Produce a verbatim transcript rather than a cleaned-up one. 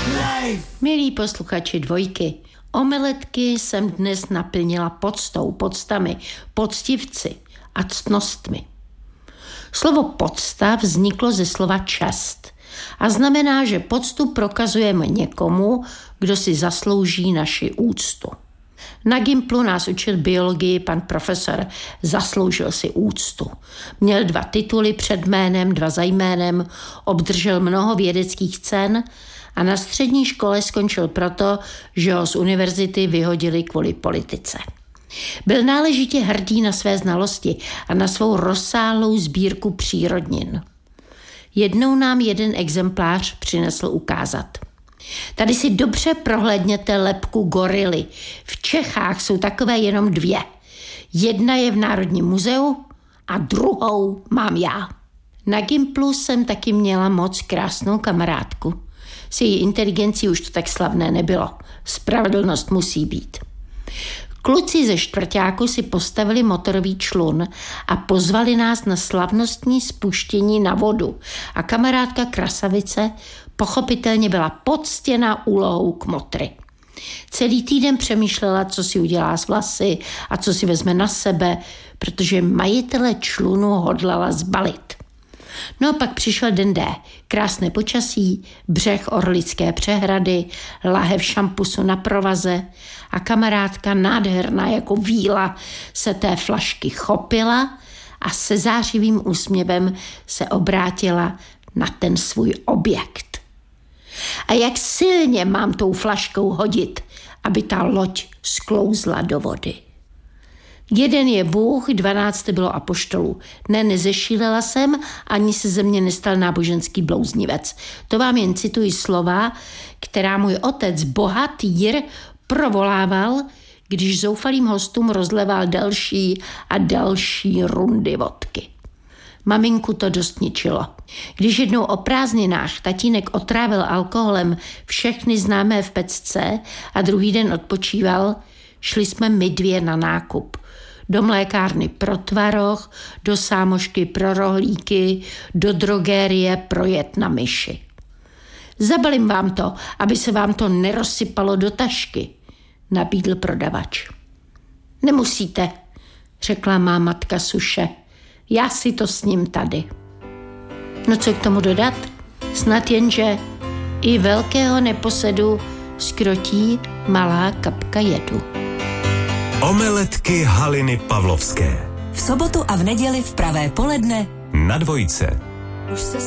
Milí posluchači Dvojky, omeletky jsem dnes naplnila poctou, poctami, poctivci a ctnostmi. Slovo pocta vzniklo ze slova čest a znamená, že poctu prokazujeme někomu, kdo si zaslouží naši úctu. Na Gimplu nás učil biologii pan profesor, zasloužil si úctu. Měl dva tituly před jménem, dva za jménem, obdržel mnoho vědeckých cen a na střední škole skončil proto, že ho z univerzity vyhodili kvůli politice. Byl náležitě hrdý na své znalosti a na svou rozsáhlou sbírku přírodnin. Jednou nám jeden exemplář přinesl ukázat. Tady si dobře prohlédněte lebku gorily. V Čechách jsou takové jenom dvě. Jedna je v Národním muzeu a druhou mám já. Na Gimplu jsem taky měla moc krásnou kamarádku. S její inteligencí už to tak slavné nebylo. Spravedlnost musí být. Kluci ze čtvrťáku si postavili motorový člun a pozvali nás na slavnostní spuštění na vodu. A kamarádka Krasavice pochopitelně byla poctěna úlohou kmotry. Celý týden přemýšlela, co si udělá s vlasy a co si vezme na sebe, protože majitele člunu hodlala zbalit. No a pak přišel den D. Krásné počasí, břeh Orlické přehrady, lahev šampusu na provaze a kamarádka nádherná jako víla se té flašky chopila a se zářivým úsměvem se obrátila na ten svůj objekt. A jak silně mám tou flaškou hodit, aby ta loď sklouzla do vody. Jeden je Bůh, dvanáct bylo apoštolů. Ne, nezešílela jsem, ani se ze mě nestal náboženský blouznivec. To vám jen cituji slova, která můj otec, bohatý Jir, provolával, když zoufalým hostům rozleval další a další rundy vodky. Maminku to dost ničilo. Když jednou o prázdninách tatínek otrávil alkoholem všechny známé v pecce a druhý den odpočíval, šli jsme my dvě na nákup. Do mlékárny pro tvaroh, do sámošky pro rohlíky, do drogérie pro jed na myši. Zabalím vám to, aby se vám to nerozsypalo do tašky, nabídl prodavač. Nemusíte, řekla má matka Suše. Já si to s ním tady. No co k tomu dodat? Snad jen, že i velkého neposedu skrotí malá kapka jedu. Omeletky Haliny Pavlovské. V sobotu a v neděli v pravé poledne na Dvojce. Už se